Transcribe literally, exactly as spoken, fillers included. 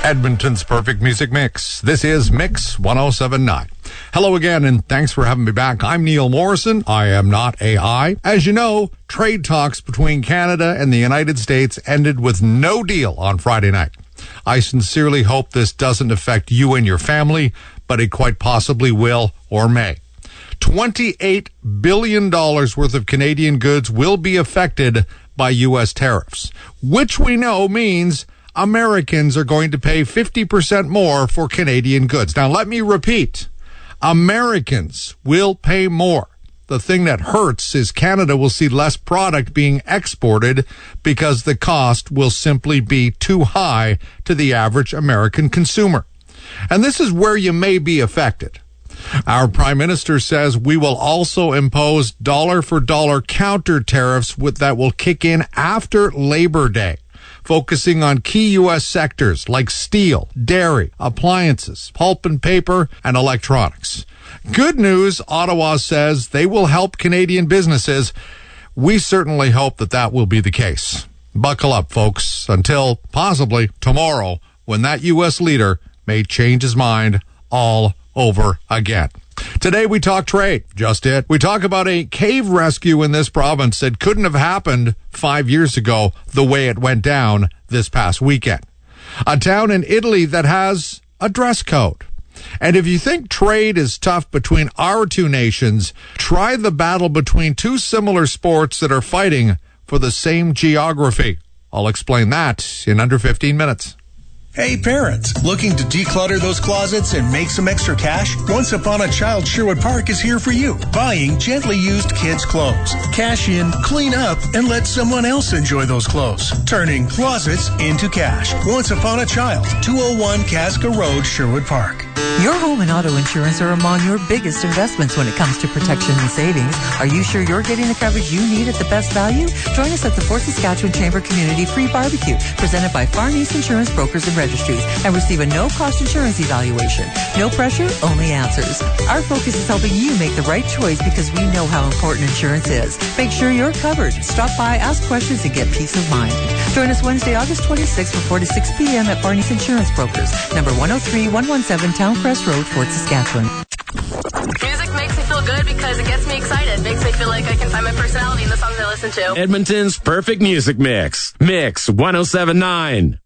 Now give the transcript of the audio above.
Edmonton's Perfect Music Mix. This is Mix ten seventy-nine. Hello again, and thanks for having me back. I'm Neil Morrison. I am not A I. As you know, trade talks between Canada and the United States ended with no deal on Friday night. I sincerely hope this doesn't affect you and your family, but it quite possibly will or may. twenty-eight billion dollars worth of Canadian goods will be affected by U S tariffs, which we know means Americans are going to pay fifty percent more for Canadian goods. Now, let me repeat. Americans will pay more. The thing that hurts is Canada will see less product being exported because the cost will simply be too high to the average American consumer. And this is where you may be affected. Our Prime Minister says we will also impose dollar-for-dollar counter tariffs with, that will kick in after Labor Day, focusing on key U S sectors like steel, dairy, appliances, pulp and paper, and electronics. Good news, Ottawa says they will help Canadian businesses. We certainly hope that that will be the case. Buckle up, folks, until possibly tomorrow when that U S leader may change his mind all over again. Today we talk trade, just it. We talk about a cave rescue in this province that couldn't have happened five years ago the way it went down this past weekend. A town in Italy that has a dress code. And if you think trade is tough between our two nations, try the battle between two similar sports that are fighting for the same geography. I'll explain that in under fifteen minutes. Hey parents, looking to declutter those closets and make some extra cash? Once Upon a Child Sherwood Park is here for you, buying gently used kids' clothes. Cash in, clean up, and let someone else enjoy those clothes. Turning closets into cash. Once Upon a Child, two oh one Casca Road, Sherwood Park. Your home and auto insurance are among your biggest investments when it comes to protection and savings. Are you sure you're getting the coverage you need at the best value? Join us at the Fort Saskatchewan Chamber Community Free Barbecue, presented by Farnese Insurance Brokers and Registries, and receive a no-cost insurance evaluation. No pressure, only answers. Our focus is helping you make the right choice because we know how important insurance is. Make sure you're covered. Stop by, ask questions, and get peace of mind. Join us Wednesday, August twenty-sixth from four to six p.m. at Farnese Insurance Brokers, number one oh three, one seventeen Town Crest Road, Fort Saskatchewan. Music makes me feel good because it gets me excited. Makes me feel like I can find my personality in the songs I listen to. Edmonton's Perfect Music Mix. Mix ten seventy-nine.